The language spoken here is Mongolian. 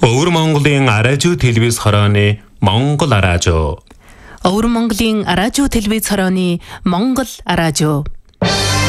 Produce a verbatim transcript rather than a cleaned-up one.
Өвөр Монголын Аражуу телевиз хорооны Монгол Аражуу. Өвөр Монголын Аражуу телевиз хорооны Монгол Аражуу.